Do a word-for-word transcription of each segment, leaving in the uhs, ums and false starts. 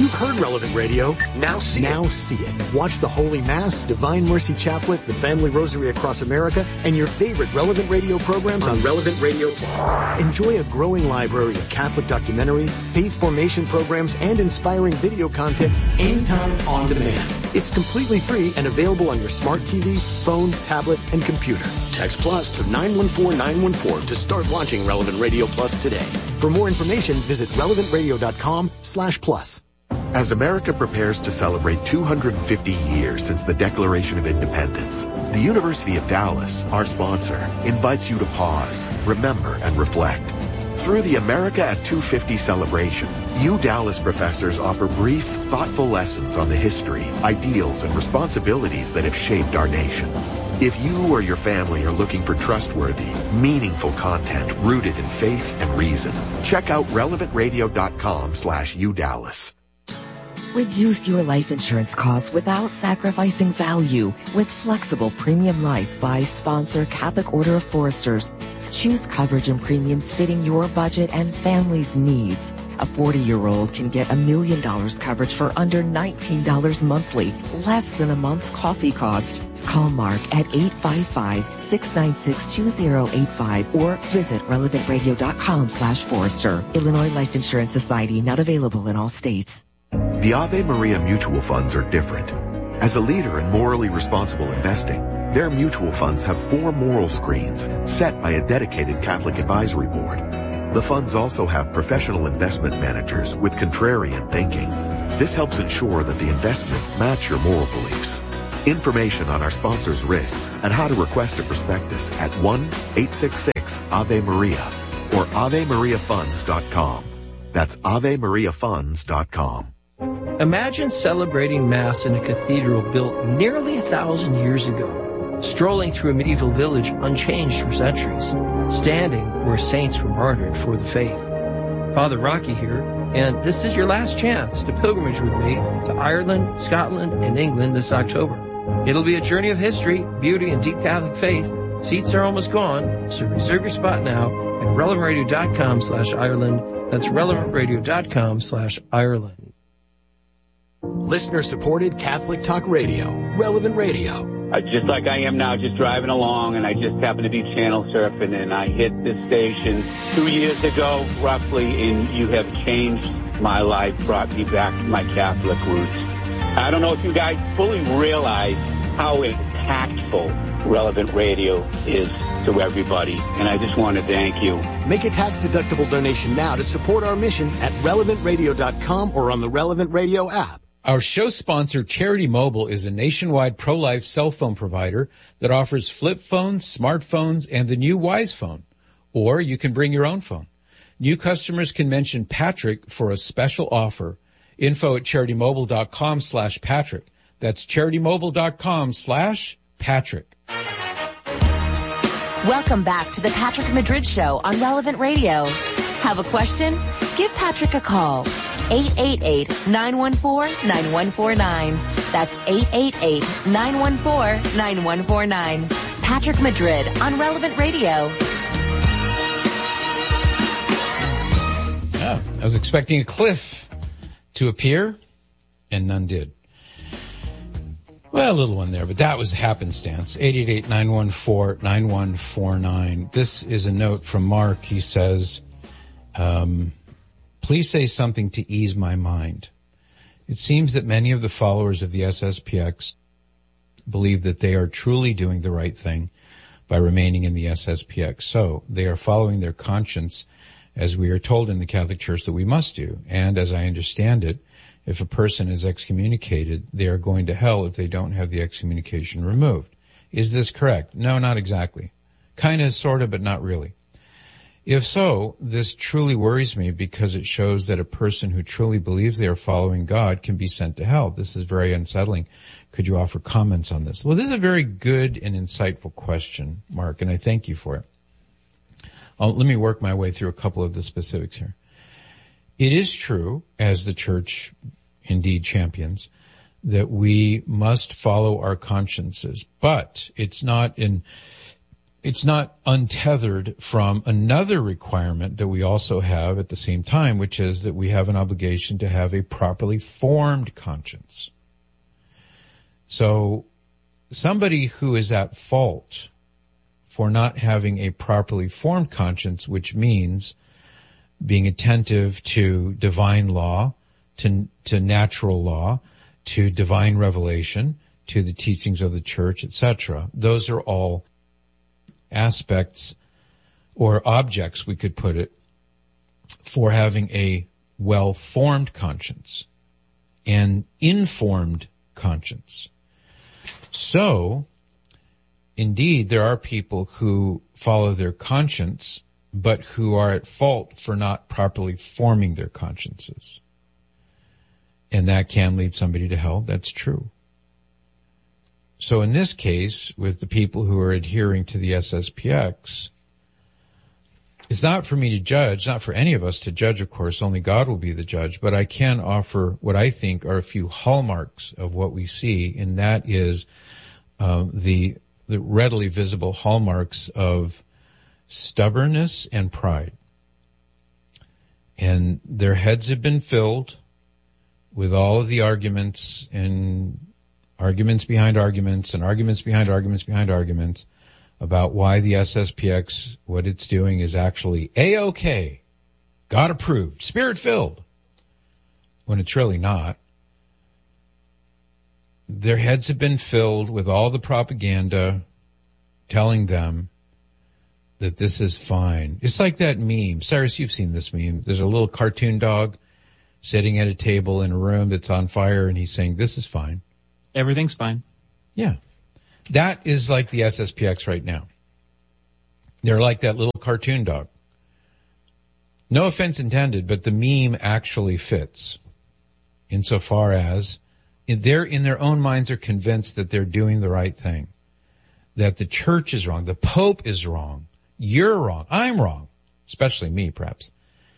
You've heard Relevant Radio. Now see now it. Now see it. Watch the Holy Mass, Divine Mercy Chaplet, the Family Rosary Across America, and your favorite Relevant Radio programs on, on Relevant Radio Plus. Enjoy a growing library of Catholic documentaries, faith formation programs, and inspiring video content anytime on demand. It's completely free and available on your smart T V, phone, tablet, and computer. Text Plus to nine one four nine one four to start watching Relevant Radio Plus today. For more information, visit relevant radio dot com slash plus. As America prepares to celebrate two hundred fifty years since the Declaration of Independence, the University of Dallas, our sponsor, invites you to pause, remember, and reflect. Through the America at two fifty celebration, U Dallas professors offer brief, thoughtful lessons on the history, ideals, and responsibilities that have shaped our nation. If you or your family are looking for trustworthy, meaningful content rooted in faith and reason, check out relevant radio dot com slash U Dallas. Reduce your life insurance costs without sacrificing value with flexible Premium Life by sponsor Catholic Order of Foresters. Choose coverage and premiums fitting your budget and family's needs. A forty-year-old can get a million dollars coverage for under nineteen dollars monthly, less than a month's coffee cost. Call Mark at eight five five, six nine six, two zero eight five or visit relevant radio dot com slash Forester. Illinois Life Insurance Society, not available in all states. The Ave Maria mutual funds are different. As a leader in morally responsible investing, their mutual funds have four moral screens set by a dedicated Catholic advisory board. The funds also have professional investment managers with contrarian thinking. This helps ensure that the investments match your moral beliefs. Information on our sponsors' risks and how to request a prospectus at one eight six six Ave Maria or ave maria funds dot com. That's ave maria funds dot com. Imagine celebrating Mass in a cathedral built nearly a thousand years ago, strolling through a medieval village unchanged for centuries, standing where saints were martyred for the faith. Father Rocky here, and this is your last chance to pilgrimage with me to Ireland, Scotland, and England this October. It'll be a journey of history, beauty, and deep Catholic faith. Seats are almost gone, so reserve your spot now at relevant radio dot com slash Ireland. That's relevant radio dot com slash Ireland. Listener-supported Catholic Talk Radio, Relevant Radio. Uh, just like I am now, just driving along, and I just happened to be channel surfing, and I hit this station two years ago, roughly, and you have changed my life, brought me back to my Catholic roots. I don't know if you guys fully realize how impactful Relevant Radio is to everybody, and I just want to thank you. Make a tax-deductible donation now to support our mission at relevant radio dot com or on the Relevant Radio app. Our show sponsor, Charity Mobile, is a nationwide pro-life cell phone provider that offers flip phones, smartphones, and the new Wise Phone. Or you can bring your own phone. New customers can mention Patrick for a special offer. Info at charitymobile.com slash Patrick. That's charitymobile.com slash Patrick. Welcome back to the Patrick Madrid Show on Relevant Radio. Have a question? Give Patrick a call. eight eight eight, nine one four, nine one four nine. That's eight eight eight, nine one four, nine one four nine. Patrick Madrid on Relevant Radio. Yeah, I was expecting a cliff to appear, and none did. Well, a little one there, but that was happenstance. eight eight eight, nine one four, nine one four nine. This is a note from Mark. He says, um, please say something to ease my mind. It seems that many of the followers of the S S P X believe that they are truly doing the right thing by remaining in the S S P X. So they are following their conscience, as we are told in the Catholic Church that we must do. And as I understand it, if a person is excommunicated, they are going to hell if they don't have the excommunication removed. Is this correct? No, not exactly. Kind of, sort of, but not really. If so, this truly worries me because it shows that a person who truly believes they are following God can be sent to hell. This is very unsettling. Could you offer comments on this? Well, this is a very good and insightful question, Mark, and I thank you for it. I'll, let me work my way through a couple of the specifics here. It is true, as the Church indeed champions, that we must follow our consciences, but it's not in it's not untethered from another requirement that we also have at the same time, which is that we have an obligation to have a properly formed conscience. So somebody who is at fault for not having a properly formed conscience, which means being attentive to divine law, to, to natural law, to divine revelation, to the teachings of the church, et cetera. Those are all aspects or objects, we could put it, for having a well-formed conscience and informed conscience. So, indeed, there are people who follow their conscience, but who are at fault for not properly forming their consciences. And that can lead somebody to hell. That's true. So in this case, with the people who are adhering to the S S P X, it's not for me to judge, not for any of us to judge, of course, only God will be the judge, but I can offer what I think are a few hallmarks of what we see, and that is um, the, the readily visible hallmarks of stubbornness and pride. And their heads have been filled with all of the arguments and arguments behind arguments and arguments behind arguments behind arguments about why the S S P X, what it's doing is actually A-OK, God approved, Spirit filled, when it's really not. Their heads have been filled with all the propaganda telling them that this is fine. It's like that meme. Cyrus, you've seen this meme. There's a little cartoon dog sitting at a table in a room that's on fire, and he's saying, this is fine. Everything's fine. Yeah. That is like the S S P X right now. They're like that little cartoon dog. No offense intended, but the meme actually fits insofar as they're in their own minds are convinced that they're doing the right thing, that the church is wrong, the Pope is wrong, you're wrong, I'm wrong, especially me perhaps.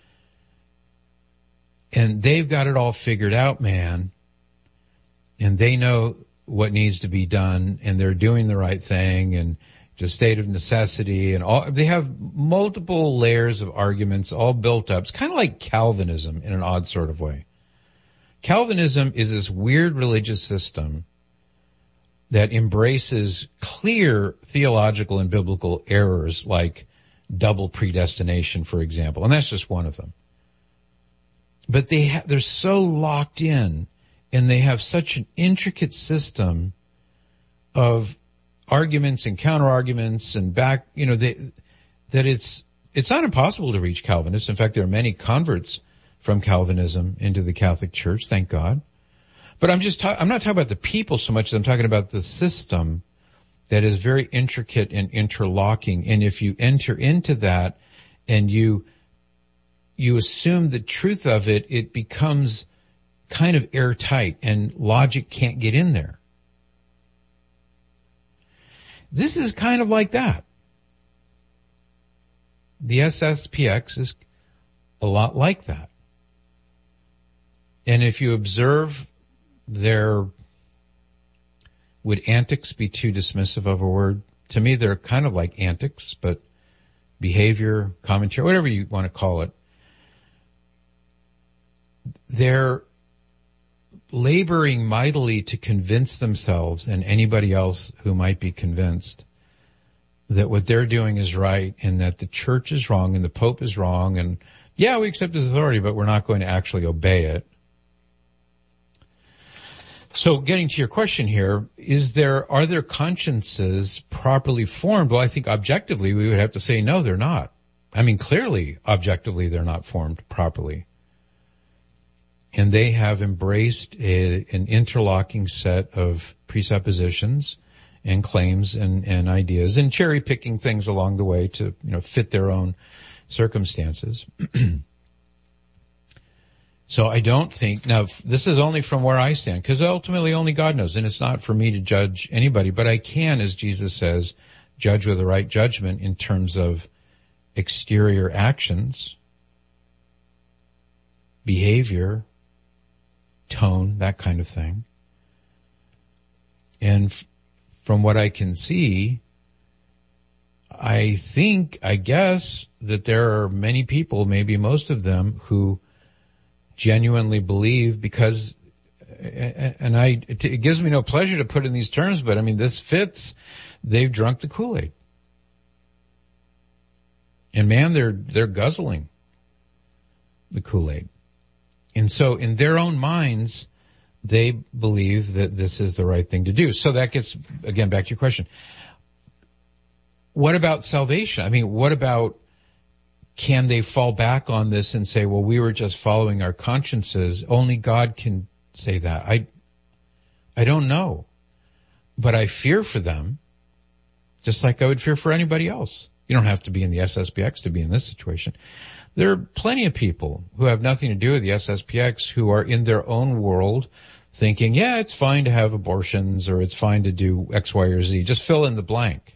And they've got it all figured out, man. And they know what needs to be done, and they're doing the right thing, and it's a state of necessity, and all, they have multiple layers of arguments all built up. It's kind of like Calvinism in an odd sort of way. Calvinism is this weird religious system that embraces clear theological and biblical errors like double predestination, for example, and that's just one of them. But they ha- they're so locked in, and they have such an intricate system of arguments and counter-arguments and back, you know, they, that it's, it's not impossible to reach Calvinists. In fact, there are many converts from Calvinism into the Catholic Church, thank God. But I'm just ta- I'm not talking about the people so much as I'm talking about the system that is very intricate and interlocking. And if you enter into that and you, you assume the truth of it, it becomes kind of airtight and logic can't get in there. This is kind of like that. The S S P X is a lot like that. And if you observe their, would antics be too dismissive of a word? To me, they're kind of like antics, but behavior, commentary, whatever you want to call it. They're laboring mightily to convince themselves and anybody else who might be convinced that what they're doing is right and that the church is wrong and the Pope is wrong, and yeah, we accept his authority, but we're not going to actually obey it. So getting to your question here, is there, are their consciences properly formed? Well, I think objectively we would have to say no, they're not. I mean, clearly, objectively, they're not formed properly. And they have embraced a, an interlocking set of presuppositions and claims and, and ideas and cherry picking things along the way to, you know, fit their own circumstances. So I don't think, now this is only from where I stand, because ultimately only God knows, and it's not for me to judge anybody, but I can, as Jesus says, judge with the right judgment in terms of exterior actions, behavior, tone, that kind of thing. And f- from what I can see, I think, I guess, that there are many people, maybe most of them, who genuinely believe because, and I, it, it gives me no pleasure to put it in these terms, but I mean, this fits. They've drunk the Kool-Aid. And man, they're, they're guzzling the Kool-Aid. And so in their own minds, they believe that this is the right thing to do. So that gets, again, back to your question. What about salvation? I mean, what about, can they fall back on this and say, well, we were just following our consciences? Only God can say that. I, I don't know, but I fear for them, just like I would fear for anybody else. You don't have to be in the S S P X to be in this situation. There are plenty of people who have nothing to do with the S S P X who are in their own world thinking, yeah, it's fine to have abortions or it's fine to do X, Y, or Z. Just fill in the blank.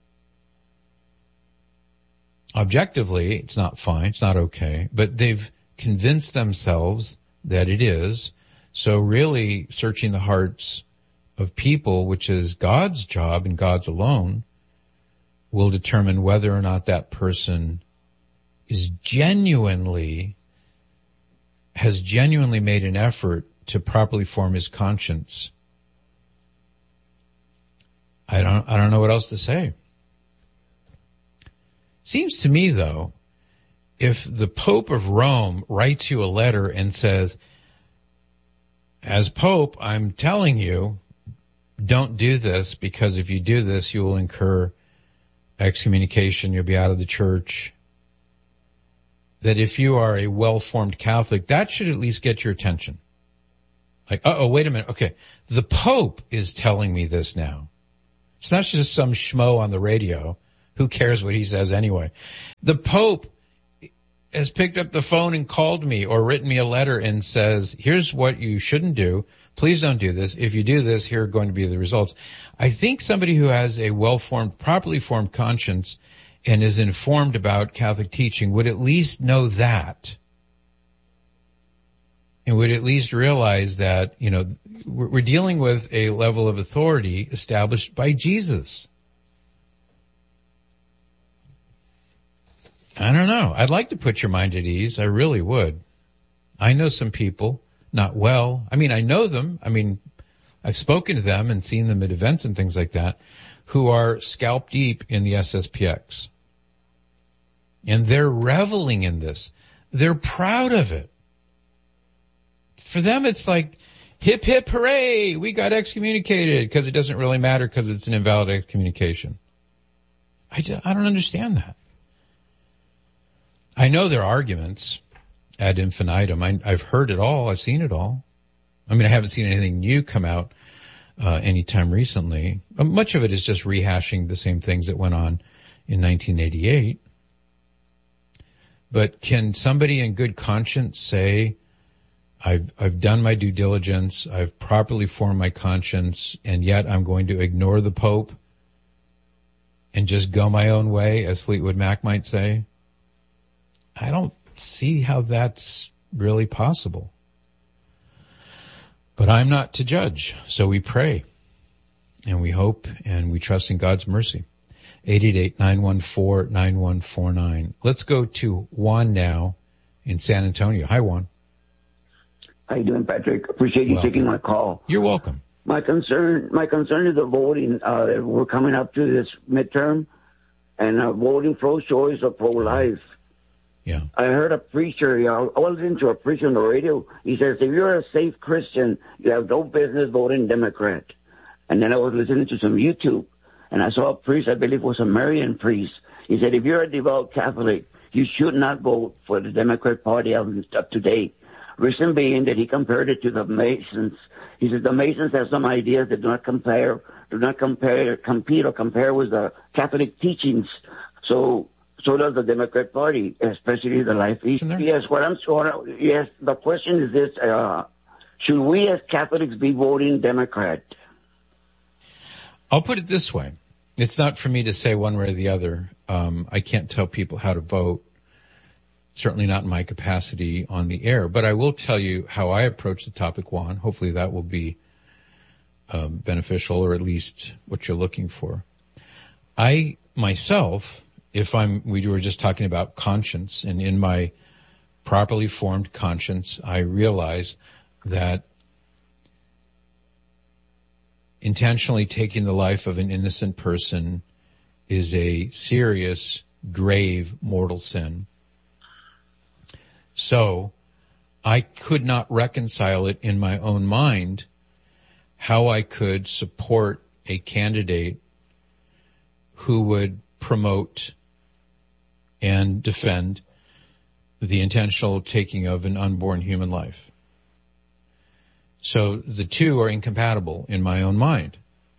Objectively, it's not fine, it's not okay, but they've convinced themselves that it is. So really searching the hearts of people, which is God's job and God's alone, will determine whether or not that person is genuinely, has genuinely made an effort to properly form his conscience. I don't, I don't know what else to say. Seems to me, though, if the Pope of Rome writes you a letter and says, as Pope, I'm telling you, don't do this because if you do this, you will incur excommunication, you'll be out of the church. That if you are a well-formed Catholic, that should at least get your attention. Like, uh-oh, wait a minute. Okay, the Pope is telling me this now. It's not just some schmo on the radio. Who cares what he says anyway? The Pope has picked up the phone and called me or written me a letter and says, here's what you shouldn't do. Please don't do this. If you do this, here are going to be the results. I think somebody who has a well-formed, properly formed conscience and is informed about Catholic teaching would at least know that. And would at least realize that, you know, we're dealing with a level of authority established by Jesus. I don't know. I'd like to put your mind at ease. I really would. I know some people, not well. I mean, I know them. I mean, I've spoken to them and seen them at events and things like that, who are scalp deep in the S S P X. And they're reveling in this. They're proud of it. For them, it's like, hip, hip, hooray, we got excommunicated, because it doesn't really matter because it's an invalid excommunication. I, just, I don't understand that. I know their arguments ad infinitum. I, I've heard it all. I've seen it all. I mean, I haven't seen anything new come out uh, anytime recently. Uh, much of it is just rehashing the same things that went on in nineteen eighty-eight. But can somebody in good conscience say, I've, I've done my due diligence, I've properly formed my conscience, and yet I'm going to ignore the Pope and just go my own way, as Fleetwood Mac might say? I don't see how that's really possible. But I'm not to judge, so we pray, and we hope, and we trust in God's mercy. eight eight eight, nine one four, nine one four nine. Let's go to Juan now in San Antonio. Hi, Juan. How you doing, Patrick? Appreciate you Welcome. taking my call. You're welcome. My concern, my concern is the voting. Uh, we're coming up to this midterm, and uh, voting pro-choice or pro-life. Yeah. I heard a preacher, you know, I was listening to a preacher on the radio. He says, if you're a safe Christian, you have no business voting Democrat. And then I was listening to some YouTube, and I saw a priest, I believe it was a Marian priest. He said, if you're a devout Catholic, you should not vote for the Democrat Party up to date. Reason being that he compared it to the Masons. He said the Masons have some ideas that do not compare, do not compare, compete or compare with the Catholic teachings. So, so does the Democrat Party, especially the Life East. Yes, what I'm sure. Yes, the question is this: uh, should we as Catholics be voting Democrat? I'll put it this way: it's not for me to say one way or the other. Um, I can't tell people how to vote. Certainly not in my capacity on the air, but I will tell you how I approach the topic, Juan. Hopefully that will be um, beneficial, or at least what you're looking for. I myself, if I'm, we were just talking about conscience, and in my properly formed conscience, I realize that intentionally taking the life of an innocent person is a serious, grave, mortal sin. So I could not reconcile it in my own mind how I could support a candidate who would promote and defend the intentional taking of an unborn human life. So the two are incompatible in my own mind.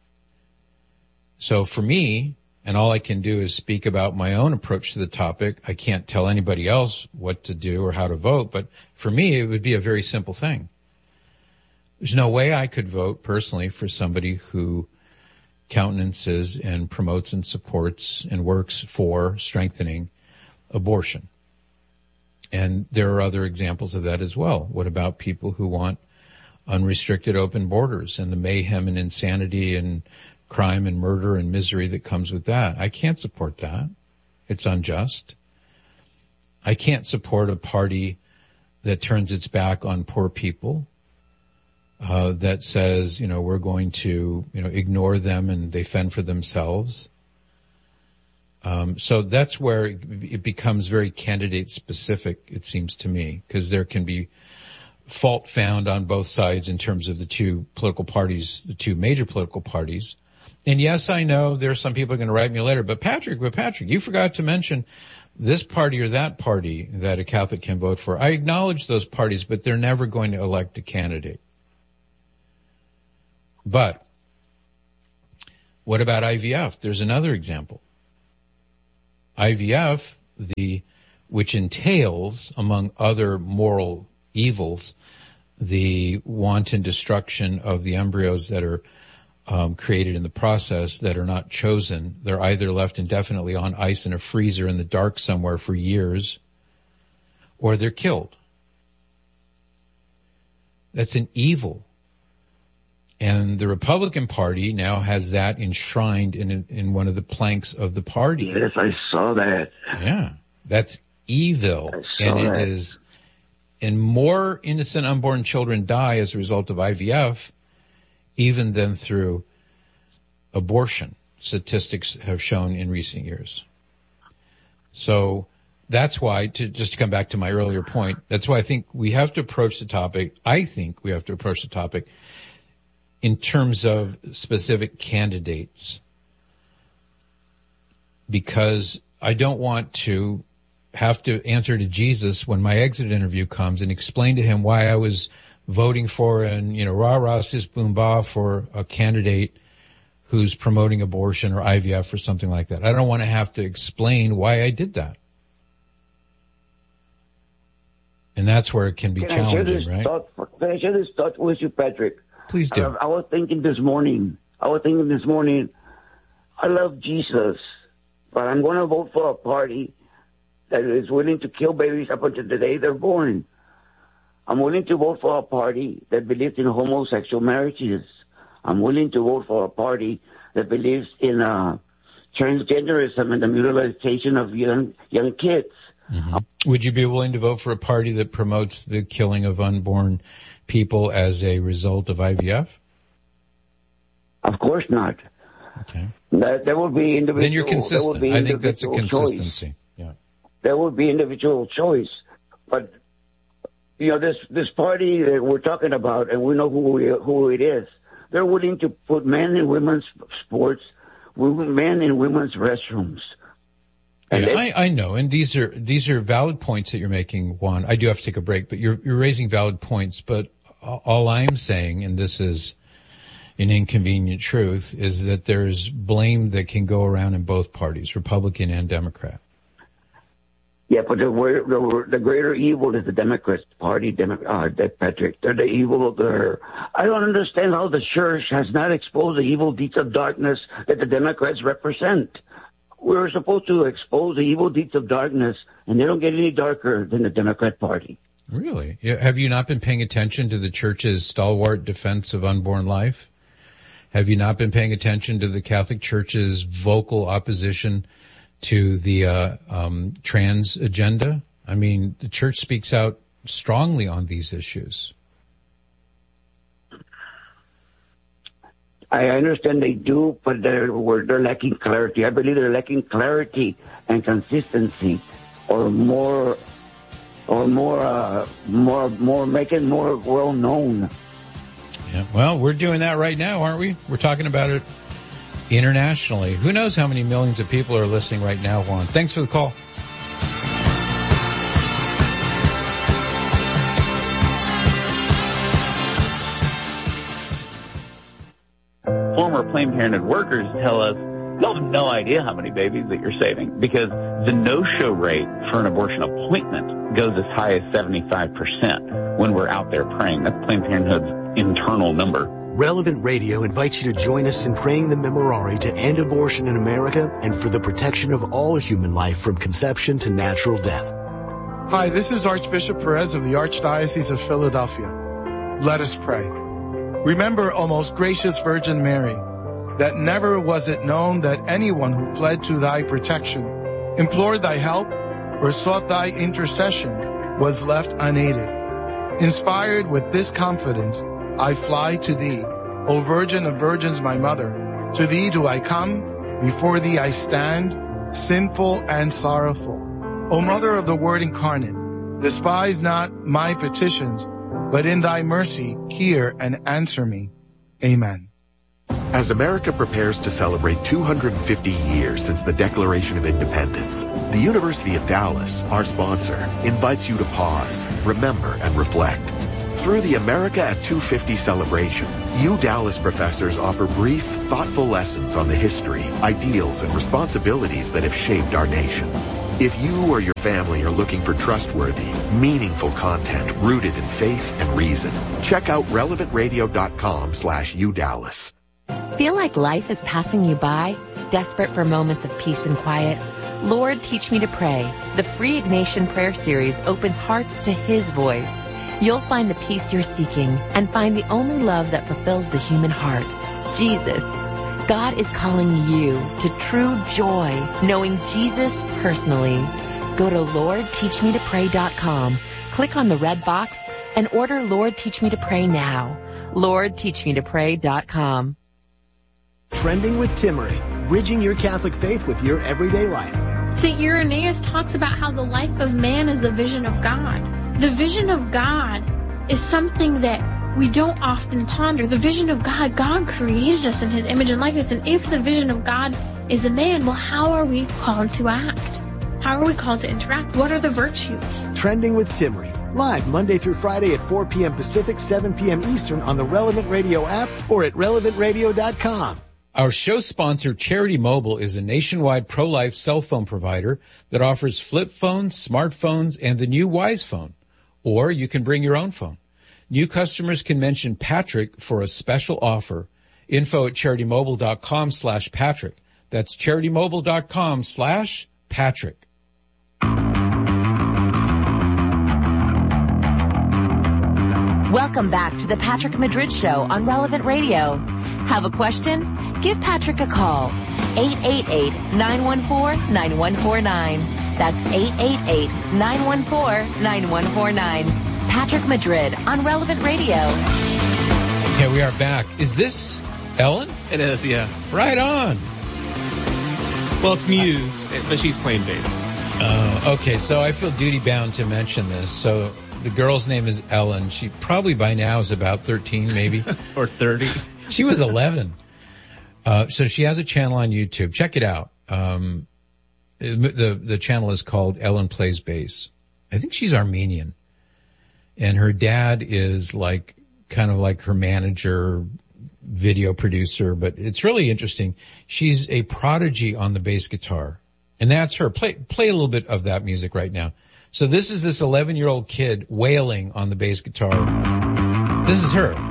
So for me, and all I can do is speak about my own approach to the topic. I can't tell anybody else what to do or how to vote, but for me, it would be a very simple thing. There's no way I could vote personally for somebody who countenances and promotes and supports and works for strengthening abortion. And there are other examples of that as well. What about people who want unrestricted open borders and the mayhem and insanity and crime and murder and misery that comes with that? I can't support that. It's unjust. I can't support a party that turns its back on poor people, uh, that says, you know, we're going to, you know, ignore them and they fend for themselves. Um, so that's where it becomes very candidate specific, it seems to me, because there can be fault found on both sides in terms of the two political parties, the two major political parties. And yes, I know there are some people going to write me a letter, but Patrick, but Patrick, you forgot to mention this party or that party that a Catholic can vote for. I acknowledge those parties, but they're never going to elect a candidate. But what about I V F? There's another example. I V F, the, which entails, among other moral evils, the wanton destruction of the embryos that are um, created in the process that are not chosen. They're either left indefinitely on ice in a freezer in the dark somewhere for years, or they're killed. That's an evil. And the Republican Party now has that enshrined in in one of the planks of the party. Yes, I saw that. Yeah, that's evil. And it that. is, and more innocent unborn children die as a result of I V F even than through abortion, statistics have shown in recent years. So that's why, to just to come back to my earlier point, that's why I think we have to approach the topic, I think we have to approach the topic in terms of specific candidates, because I don't want to have to answer to Jesus when my exit interview comes and explain to him why I was voting for and, you know, rah, rah, sis, boom, bah for a candidate who's promoting abortion or I V F or something like that. I don't want to have to explain why I did that. And that's where it can be can challenging, right? Thought, can I share this thought with you, Patrick? Please do. I, I was thinking this morning, I was thinking this morning, I love Jesus, but I'm going to vote for a party that is willing to kill babies up until the day they're born. I'm willing to vote for a party that believes in homosexual marriages. I'm willing to vote for a party that believes in uh, transgenderism and the mutilation of young young kids. Mm-hmm. Would you be willing to vote for a party that promotes the killing of unborn people as a result of I V F? Of course not. Okay. That, there will be individual. Then you're consistent. There will be I think that's a consistency. Choice. Yeah. There will be individual choice, but you know this this party that we're talking about, and we know who we, who it is. They're willing to put men in women's sports, men in women's restrooms. Yeah, I, I know, and these are these are valid points that you're making, Juan. I do have to take a break, but you're you're raising valid points. But all I'm saying, and this is an inconvenient truth, is that there's blame that can go around in both parties, Republican and Democrat. Yeah, but the, the, the greater evil is the Democrat Party, Demo, uh, Patrick. They're the evil. They're, I don't understand how the church has not exposed the evil deeds of darkness that the Democrats represent. We're supposed to expose the evil deeds of darkness, and they don't get any darker than the Democrat Party. Really? Have you not been paying attention to the church's stalwart defense of unborn life? Have you not been paying attention to the Catholic Church's vocal opposition to the uh, um, trans agenda? I mean, the Church speaks out strongly on these issues. I understand they do, but they're they're lacking clarity. I believe they're lacking clarity and consistency, or more, or more, uh, more, more, make it more well known. Yeah, well, we're doing that right now, aren't we? We're talking about it internationally. Who knows how many millions of people are listening right now, Juan? Thanks for the call. Former Planned Parenthood workers tell us they'll have no idea how many babies that you're saving because the no-show rate for an abortion appointment goes as high as seventy-five percent when we're out there praying. That's Planned Parenthood's internal number. Relevant Radio invites you to join us in praying the Memorare to end abortion in America and for the protection of all human life from conception to natural death. Hi, this is Archbishop Perez of the Archdiocese of Philadelphia. Let us pray. Remember, O most gracious Virgin Mary, that never was it known that anyone who fled to thy protection, implored thy help, or sought thy intercession was left unaided. Inspired with this confidence, I fly to thee, O Virgin of Virgins, my mother. To thee do I come, before thee I stand, sinful and sorrowful. O Mother of the Word incarnate, despise not my petitions, but in thy mercy hear and answer me. Amen. As America prepares to celebrate two hundred fifty years since the Declaration of Independence, the University of Dallas, our sponsor, invites you to pause, remember, and reflect. Through the America at two fifty celebration, U Dallas professors offer brief, thoughtful lessons on the history, ideals, and responsibilities that have shaped our nation. If you or your family are looking for trustworthy, meaningful content rooted in faith and reason, check out relevant radio dot com slash U Dallas. Feel like life is passing you by? Desperate for moments of peace and quiet? Lord, Teach Me to Pray. The free Ignatian Prayer Series opens hearts to His voice. You'll find the peace you're seeking and find the only love that fulfills the human heart, Jesus. God is calling you to true joy, knowing Jesus personally. Go to Lord Teach Me to Pray dot com, click on the red box, and order Lord Teach Me to Pray now. Lord Teach Me to Pray dot com. Trending with Timmery, bridging your Catholic faith with your everyday life. Saint Irenaeus talks about how the life of man is a vision of God. The vision of God is something that we don't often ponder. The vision of God, God created us in His image and likeness, and if the vision of God is a man, well, how are we called to act? How are we called to interact? What are the virtues? Trending with Timmery, live Monday through Friday at four p.m. Pacific, seven p.m. Eastern on the Relevant Radio app or at relevant radio dot com. Our show sponsor, Charity Mobile, is a nationwide pro-life cell phone provider that offers flip phones, smartphones, and the new Wise Phone. Or you can bring your own phone. New customers can mention Patrick for a special offer. Info at charitymobile.com slash Patrick. That's charitymobile.com slash Patrick. Welcome back to the Patrick Madrid Show on Relevant Radio. Have a question? Give Patrick a call. eight eight eight, nine one four, nine one four nine. That's eight eight eight, nine one four, nine one four nine. Patrick Madrid on Relevant Radio. Okay, we are back. Is this Ellen? It is, yeah. Right on. Well, it's Muse, but she's playing bass. Uh, okay, so I feel duty-bound to mention this. So the girl's name is Ellen. She probably by now is about thirteen, maybe. Or thirty. She was eleven. Uh, so she has a channel on YouTube. Check it out. Um, the, the channel is called Ellen Plays Bass. I think she's Armenian. And her dad is like, kind of like her manager, video producer, but it's really interesting. She's a prodigy on the bass guitar. And that's her. Play, play a little bit of that music right now. So this is this eleven year old kid wailing on the bass guitar. This is her.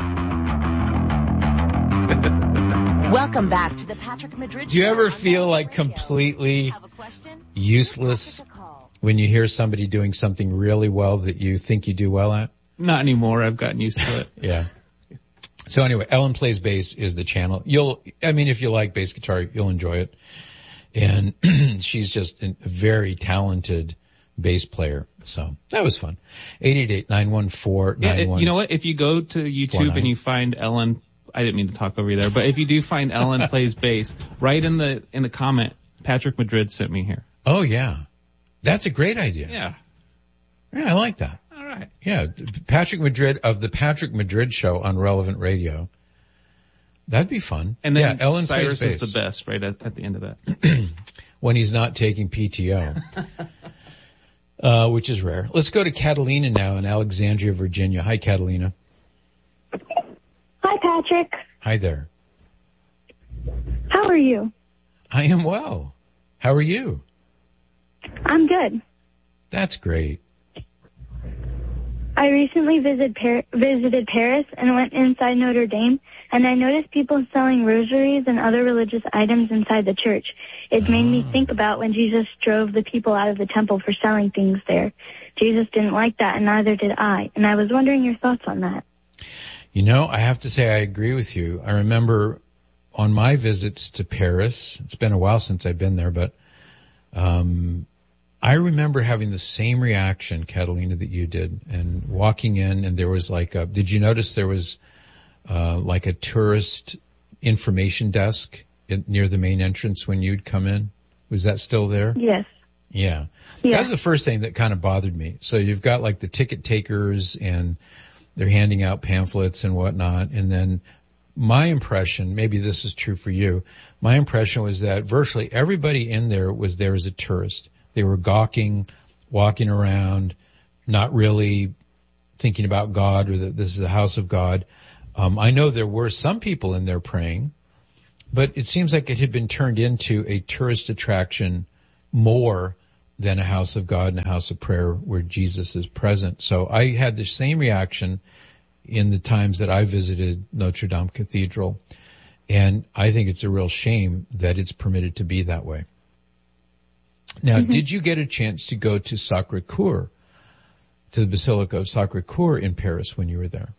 Welcome back to the Patrick Madrid Show. Do you ever feel like completely useless when you hear somebody doing something really well that you think you do well at? Not anymore. I've gotten used to it. Yeah. So anyway, Ellen Plays Bass is the channel. You'll, I mean, if you like bass guitar, you'll enjoy it. And she's just a very talented bass player. So that was fun. eight eight eight, nine one four, nine one. Yeah, you know what? If you go to YouTube and you find Ellen, I didn't mean to talk over you there, but if you do find Ellen Plays Bass, right in the, in the comment, Patrick Madrid sent me here. Oh yeah. That's a great idea. Yeah. Yeah, I like that. All right. Yeah. Patrick Madrid of the Patrick Madrid Show on Relevant Radio. That'd be fun. And then yeah, Ellen Cyrus Plays is the Bass. best right at, at the end of that. When he's not taking P T O. uh, which is rare. Let's go to Catalina now in Alexandria, Virginia. Hi, Catalina. Hi, Patrick. Hi there. How are you? I am well. How are you? I'm good. That's great. I recently visited, Par- visited Paris and went inside Notre Dame, and I noticed people selling rosaries and other religious items inside the church. It made me think about when Jesus drove the people out of the temple for selling things there. Jesus didn't like that, and neither did I, and I was wondering your thoughts on that. You know, I have to say I agree with you. I remember on my visits to Paris, it's been a while since I've been there, but um I remember having the same reaction, Catalina, that you did, and walking in, and there was like a, did you notice there was uh like a tourist information desk in, near the main entrance when you'd come in? Was that still there? Yes. Yeah. Yeah. That was the first thing that kind of bothered me. So you've got like the ticket takers and they're handing out pamphlets and whatnot. And then my impression, maybe this is true for you, my impression was that virtually everybody in there was there as a tourist. They were gawking, walking around, not really thinking about God or that this is a house of God. Um, I know there were some people in there praying, but it seems like it had been turned into a tourist attraction more than a house of God and a house of prayer where Jesus is present. So I had the same reaction in the times that I visited Notre Dame Cathedral. And I think it's a real shame that it's permitted to be that way. Now, mm-hmm. Did you get a chance to go to Sacré-Cœur, to the Basilica of Sacré-Cœur in Paris when you were there?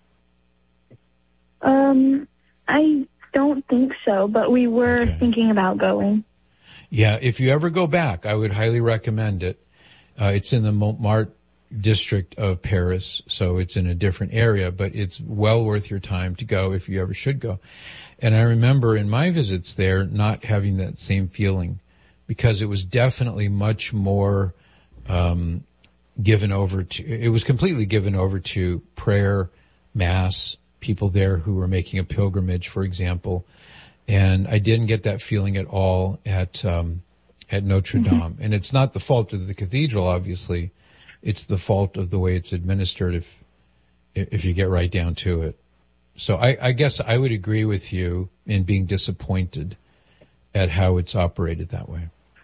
Um, I don't think so, but we were okay. thinking about going. Yeah, if you ever go back, I would highly recommend it. Uh, it's in the Montmartre district of Paris, so it's in a different area, but it's well worth your time to go if you ever should go. And I remember in my visits there not having that same feeling because it was definitely much more um given over to, it was completely given over to prayer, mass, people there who were making a pilgrimage, for example. And I didn't get that feeling at all at um at Notre Dame. Mm-hmm. And it's not the fault of the cathedral, obviously. It's the fault of the way it's administered if if you get right down to it. So I, I guess I would agree with you in being disappointed at how it's operated that way.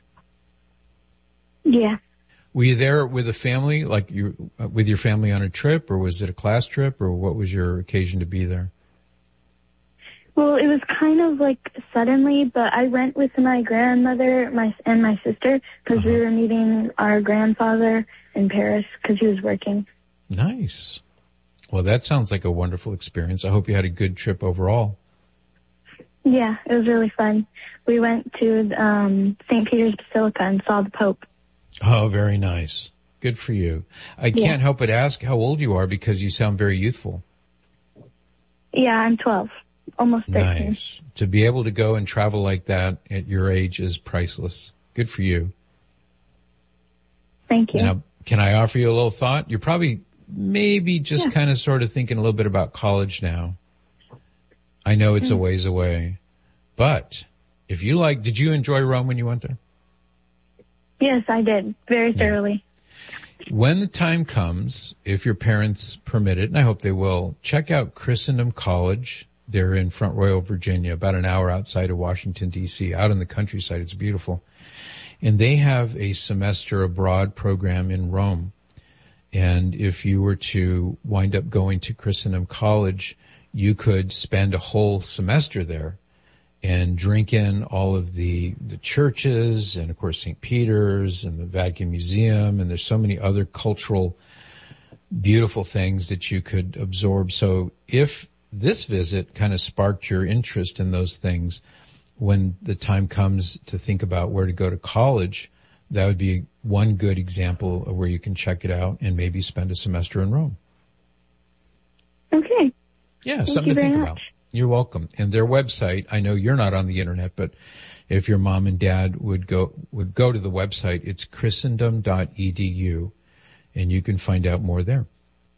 Yeah. Were you there with a family, like you, with your family on a trip, or was it a class trip, or what was your occasion to be there? Well, it was kind of like suddenly, but I went with my grandmother my and my sister because uh-huh. we were meeting our grandfather in Paris because he was working. Nice. Well, that sounds like a wonderful experience. I hope you had a good trip overall. Yeah, it was really fun. We went to um Saint Peter's Basilica and saw the Pope. Oh, very nice. Good for you. I yeah. can't help but ask how old you are because you sound very youthful. Yeah, I'm twelve. Almost thirteen. Nice. To be able to go and travel like that at your age is priceless. Good for you. Thank you. Now, can I offer you a little thought? You're probably maybe just yeah. kind of sort of thinking a little bit about college now. I know it's mm. a ways away, but if you like, did you enjoy Rome when you went there? Yes, I did. Very yeah. thoroughly. When the time comes, if your parents permit it, and I hope they will, check out Christendom College. They're in Front Royal, Virginia, about an hour outside of Washington, D C, out in the countryside. It's beautiful. And they have a semester abroad program in Rome. And if you were to wind up going to Christendom College, you could spend a whole semester there and drink in all of the, the churches and, of course, Saint Peter's and the Vatican Museum. And there's so many other cultural, beautiful things that you could absorb. So if this visit kind of sparked your interest in those things, when the time comes to think about where to go to college, that would be one good example of where you can check it out and maybe spend a semester in Rome. Okay. Yeah, Thank something you to think very about. much. You're welcome. And their website, I know you're not on the internet, but if your mom and dad would go, would go to the website, it's christendom dot e d u, and you can find out more there.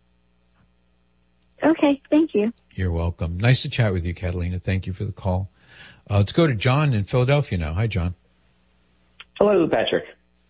Okay, thank you. You're welcome. Nice to chat with you, Catalina. Thank you for the call. Uh, let's go to John in Philadelphia now. Hi, John. Hello, Patrick.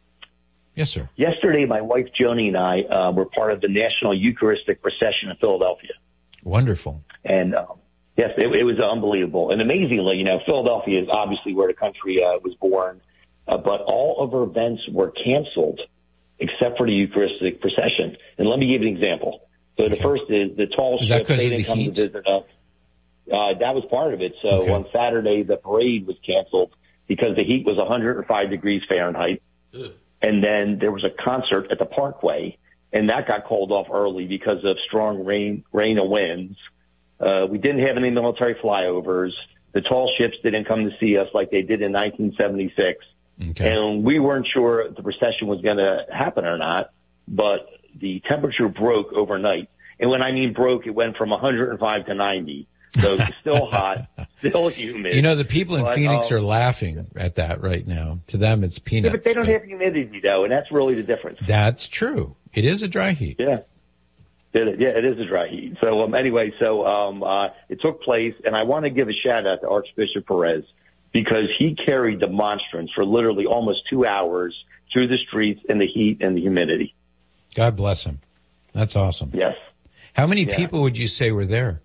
Yes, sir. Yesterday, my wife Joni and I uh, were part of the National Eucharistic Procession in Philadelphia. Wonderful. And um, yes, it, it was unbelievable. And amazingly, you know, Philadelphia is obviously where the country uh, was born, uh, but all of our events were canceled except for the Eucharistic Procession. And let me give you an example. So okay. The first is the tall is that ship. They of didn't the come heat? to visit us. Uh, that was part of it. So okay. on Saturday, the parade was canceled because the heat was one hundred five degrees Fahrenheit. Ugh. And then there was a concert at the Parkway, and that got called off early because of strong rain, rain and winds. Uh, we didn't have any military flyovers. The tall ships didn't come to see us like they did in nineteen seventy-six. Okay. And we weren't sure if the procession was going to happen or not, but the temperature broke overnight. And when I mean broke, it went from one hundred five to ninety. So it's still hot, still humid. You know, the people in but, Phoenix um, are laughing at that right now. To them, it's peanuts. Yeah, but they don't but have humidity, though, and that's really the difference. That's true. It is a dry heat. Yeah. It, yeah, it is a dry heat. So um, anyway, so um, uh, it took place, and I want to give a shout-out to Archbishop Perez because he carried the monstrance for literally almost two hours through the streets in the heat and the humidity. God bless him. That's awesome. Yes. How many yeah. people would you say were there?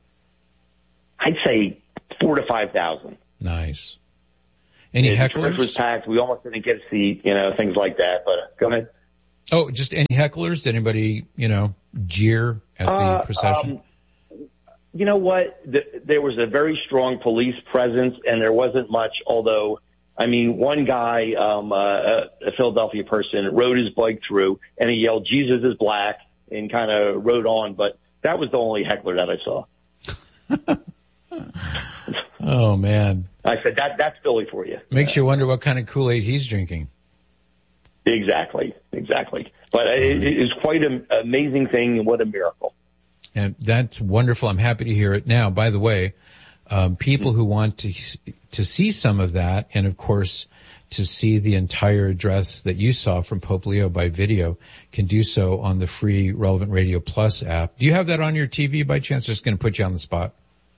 I'd say four to five thousand. Nice. Any yeah, hecklers? The church was packed. We almost didn't get a seat, you know, things like that. But uh, go ahead. Oh, just any hecklers? Did anybody, you know, jeer at the uh, procession? Um, you know what? The, there was a very strong police presence, and there wasn't much. Although, I mean, one guy, um, uh, a Philadelphia person, rode his bike through, and he yelled, "Jesus is black," and kind of rode on. But that was the only heckler that I saw. Oh man! I said that that's Philly for you. Makes you wonder what kind of Kool-Aid he's drinking. Exactly, exactly. But it, it is quite an amazing thing, and what a miracle. And that's wonderful. I'm happy to hear it. Now, by the way, um, people who want to to see some of that, and of course to see the entire address that you saw from Pope Leo by video, can do so on the free Relevant Radio Plus app. Do you have that on your T V by chance? Just going to put you on the spot.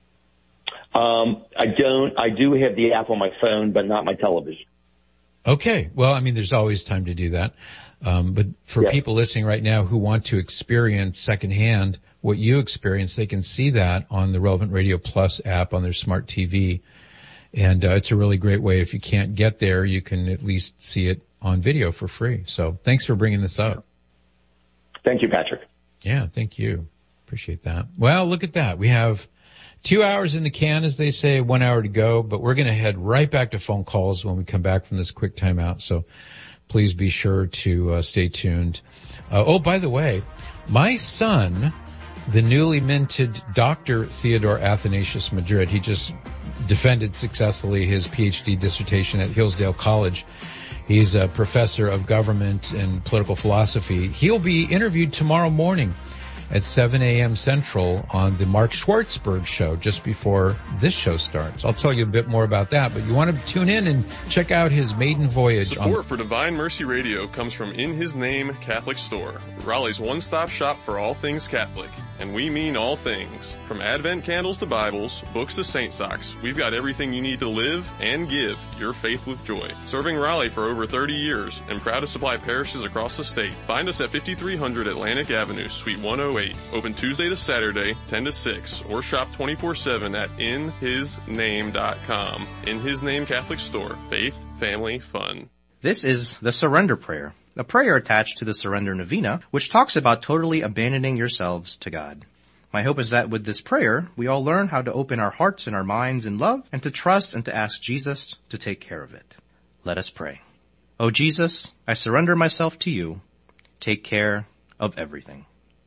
Um, I don't. I do have the app on my phone, but not my television. Okay. Well, I mean, there's always time to do that. Um, but for yeah. people listening right now who want to experience secondhand what you experience, they can see that on the Relevant Radio Plus app on their smart T V. And uh, it's a really great way. If you can't get there, you can at least see it on video for free. So thanks for bringing this up. Thank you, Patrick. Yeah, thank you. Appreciate that. Well, look at that. We have two hours in the can, as they say, one hour to go, but we're going to head right back to phone calls when we come back from this quick timeout. So please be sure to uh, stay tuned. Uh, oh, by the way, my son, the newly minted Doctor Theodore Athanasius Madrid, he just defended successfully his P H D dissertation at Hillsdale College. He's a professor of government and political philosophy. He'll be interviewed tomorrow morning at seven a.m. Central on the Mark Schwartzberg show just before this show starts. I'll tell you a bit more about that, but you want to tune in and check out his maiden voyage. Support on- for Divine Mercy Radio comes from In His Name Catholic Store, Raleigh's one-stop shop for all things Catholic. And we mean all things. From Advent candles to Bibles, books to saint socks, we've got everything you need to live and give your faith with joy. Serving Raleigh for over thirty years and proud to supply parishes across the state. Find us at fifty-three hundred Atlantic Avenue, Suite one oh eight. Open Tuesday to Saturday, ten to six, or shop twenty-four seven at in his name dot com. In His Name Catholic Store. Faith, family, fun. This is the Surrender Prayer, a prayer attached to the Surrender Novena, which talks about totally abandoning yourselves to God. My hope is that with this prayer, we all learn how to open our hearts and our minds in love and to trust and to ask Jesus to take care of it. Let us pray. O Jesus, I surrender myself to you. Take care of everything.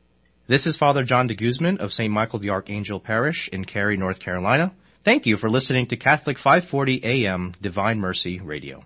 This is Father John de Guzman of Saint Michael the Archangel Parish in Cary, North Carolina. Thank you for listening to Catholic five forty A M Divine Mercy Radio.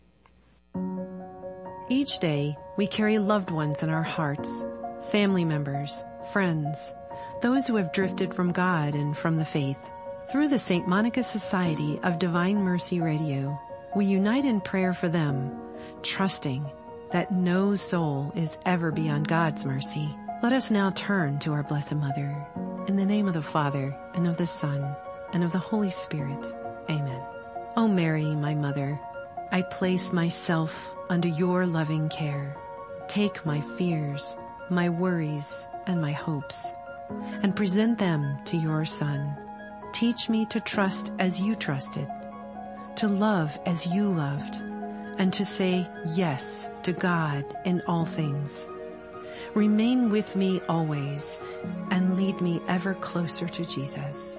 Each day, we carry loved ones in our hearts, family members, friends, those who have drifted from God and from the faith. Through the Saint Monica Society of Divine Mercy Radio, we unite in prayer for them, trusting that no soul is ever beyond God's mercy. Let us now turn to our Blessed Mother. In the name of the Father, and of the Son, and of the Holy Spirit. Amen. O Mary, my Mother, I place myself under your loving care. Take my fears, my worries, and my hopes, and present them to your Son. Teach me to trust as you trusted, to love as you loved, and to say yes to God in all things. Remain with me always, and lead me ever closer to Jesus.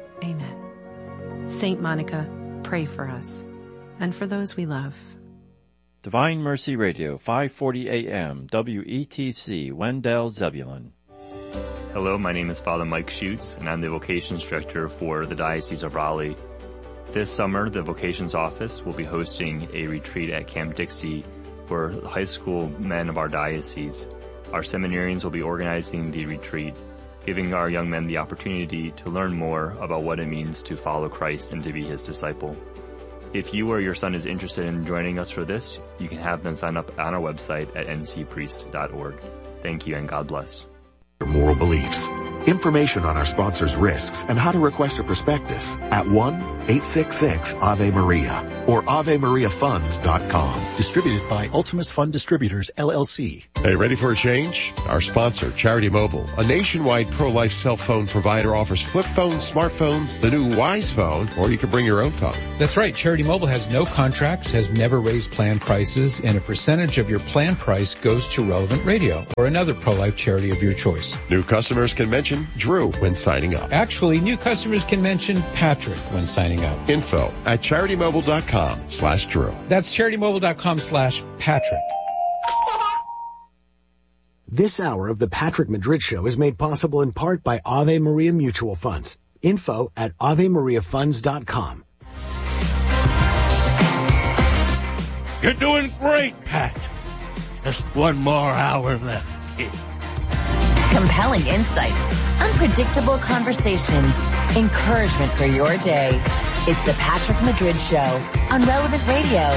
Amen. Saint Monica, pray for us, and for those we love. Divine Mercy Radio, five forty A M, W E T C, Wendell, Zebulon. Hello, my name is Father Mike Schutz, and I'm the Vocations Director for the Diocese of Raleigh. This summer, the Vocations Office will be hosting a retreat at Camp Dixie for high school men of our diocese. Our seminarians will be organizing the retreat, giving our young men the opportunity to learn more about what it means to follow Christ and to be his disciple. If you or your son is interested in joining us for this, you can have them sign up on our website at n c priest dot org. Thank you and God bless. Moral beliefs. Information on our sponsors' risks and how to request a prospectus at one eight six six Ave Maria or ave maria funds dot com. Distributed by Ultimus Fund Distributors, L L C. Hey, ready for a change? Our sponsor, Charity Mobile, a nationwide pro-life cell phone provider, offers flip phones, smartphones, the new Wise phone, or you can bring your own phone. That's right. Charity Mobile has no contracts, has never raised plan prices, and a percentage of your plan price goes to Relevant Radio or another pro-life charity of your choice. New customers can mention Drew when signing up. Actually, new customers can mention Patrick when signing up. Info at charitymobile.com slash Drew. That's charitymobile.com slash Patrick. This hour of the Patrick Madrid Show is made possible in part by Ave Maria Mutual Funds. Info at ave maria funds dot com. You're doing great, Pat. Just one more hour left, kid. Compelling insights, unpredictable conversations, encouragement for your day. It's the Patrick Madrid Show on Relevant Radio.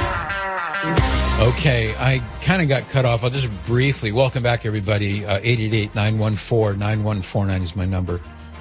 Okay, I kind of got cut off. I'll just briefly, welcome back everybody. Uh, eight eight eight, nine one four, nine one four nine is my number.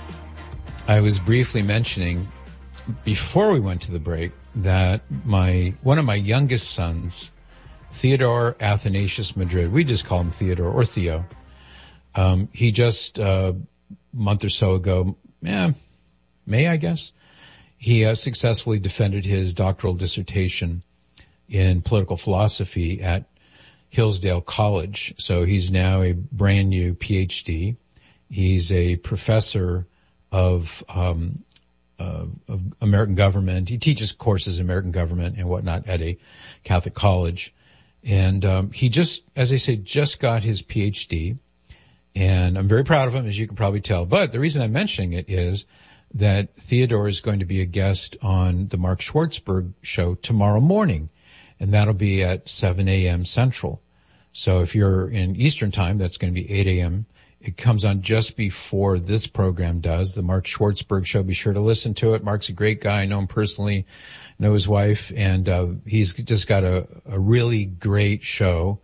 I was briefly mentioning before we went to the break that my, one of my youngest sons, Theodore Athanasius Madrid, we just call him Theodore or Theo. Um, he just, uh, a month or so ago, yeah, May, I guess, he uh, successfully defended his doctoral dissertation in political philosophy at Hillsdale College. So he's now a brand new P H D. He's a professor of, um, uh, of American government. He teaches courses in American government and whatnot at a Catholic college. And, um, he just, as I say, just got his P H D. And I'm very proud of him, as you can probably tell. But the reason I'm mentioning it is that Theodore is going to be a guest on the Mark Schwartzberg show tomorrow morning. And that'll be at seven a.m. Central. So if you're in Eastern time, that's going to be eight a.m. It comes on just before this program does, the Mark Schwartzberg show. Be sure to listen to it. Mark's a great guy. I know him personally, know his wife, and uh, he's just got a, a really great show.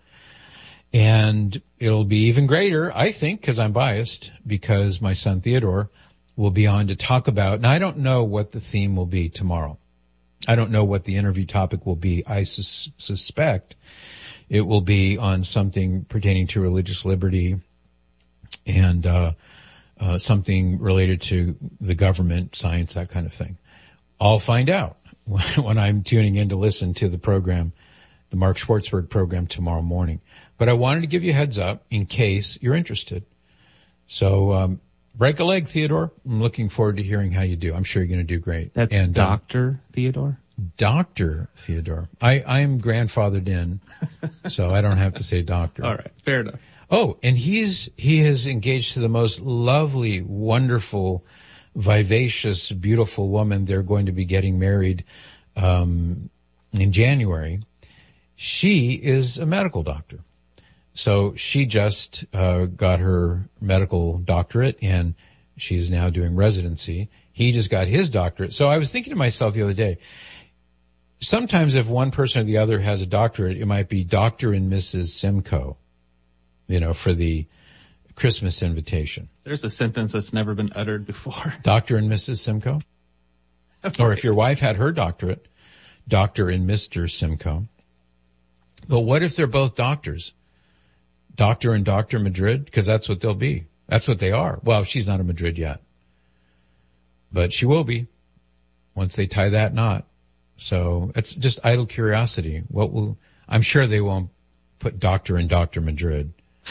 And it'll be even greater, I think, because I'm biased, because my son Theodore will be on to talk about, and I don't know what the theme will be tomorrow. I don't know what the interview topic will be. I sus- suspect it will be on something pertaining to religious liberty and uh, uh something related to the government, science, that kind of thing. I'll find out when I'm tuning in to listen to the program, the Mark Schwartzberg program tomorrow morning. But I wanted to give you a heads up in case you're interested. So um break a leg, Theodore. I'm looking forward to hearing how you do. I'm sure you're going to do great. That's and, Doctor Uh, Theodore? Doctor Theodore. I, I'm grandfathered in, so I don't have to say doctor. All right, fair enough. Oh, and he's, he has engaged to the most lovely, wonderful, vivacious, beautiful woman. They're going to be getting married, um, in January. She is a medical doctor. So she just, uh, got her medical doctorate and she's now doing residency. He just got his doctorate. So I was thinking to myself the other day, sometimes if one person or the other has a doctorate, it might be Doctor and Missus Simcoe, you know, for the Christmas invitation. There's a sentence that's never been uttered before. Doctor and Missus Simcoe? Okay. Or if your wife had her doctorate, Doctor and Mister Simcoe. But what if they're both doctors? Doctor and Doctor Madrid? Because that's what they'll be. That's what they are. Well, she's not a Madrid yet. But she will be once they tie that knot. So it's just idle curiosity. What will, I'm sure they won't put Doctor and Doctor Madrid.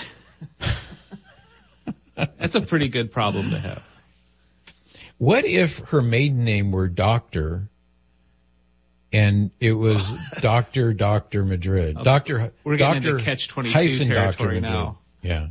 That's a pretty good problem to have. What if her maiden name were Doctor and it was Doctor Doctor Madrid? Doctor We're getting Doctor into catch twenty-two territory now. Yeah.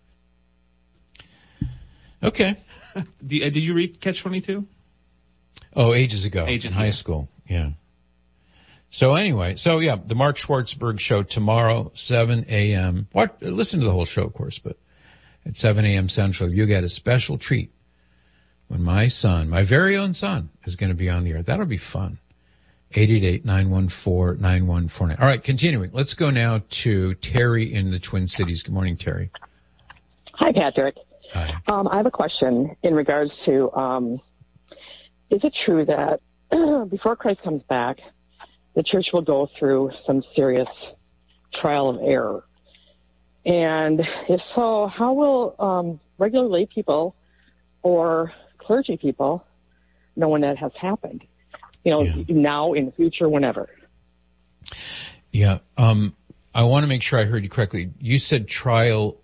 Okay. Did you read Catch twenty-two? Oh, ages ago. Ages in high ago. school. Yeah. So anyway, so yeah, the Mark Schwartzberg show tomorrow, seven a.m. What? Listen to the whole show, of course, but at seven a.m. Central, you get a special treat when my son, my very own son, is going to be on the air. That'll be fun. eight eight eight, nine one four, nine one four nine. All right, continuing. Let's go now to Terry in the Twin Cities. Good morning, Terry. Hi, Patrick. Hi. Um, I have a question in regards to, um, is it true that before Christ comes back, the church will go through some serious trial of error? And if so, how will um, regular lay people or clergy people know when that has happened? You know, yeah. Now, in the future, whenever. Yeah. Um, I want to make sure I heard you correctly. You said trial